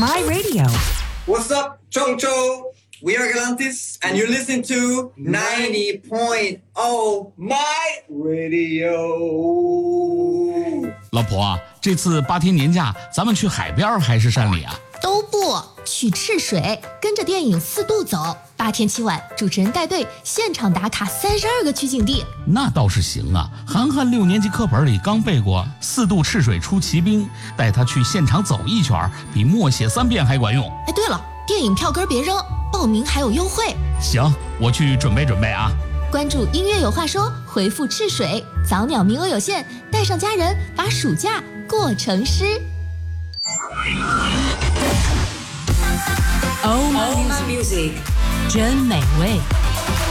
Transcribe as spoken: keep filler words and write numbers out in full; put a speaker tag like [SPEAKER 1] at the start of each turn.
[SPEAKER 1] My Radio.
[SPEAKER 2] What's up, Chongcho? We are Galantis, and you listen to ninety point oh My Radio.
[SPEAKER 3] 老婆，这次八天年假，咱们去海边还是山里啊？
[SPEAKER 4] 都不去赤水，跟着电影四渡走，八天七晚，主持人带队现场打卡三十二个取景地。
[SPEAKER 3] 那倒是行啊，涵涵六年级课本里刚背过四渡赤水出奇兵，带他去现场走一圈，比默写三遍还管用。
[SPEAKER 4] 哎，对了，电影票根别扔，报名还有优惠。
[SPEAKER 3] 行，我去准备准备啊。
[SPEAKER 4] 关注音乐有话说，回复赤水，早鸟名额有限，带上家人，把暑假过成诗。
[SPEAKER 1] Oh My Music. 真美味。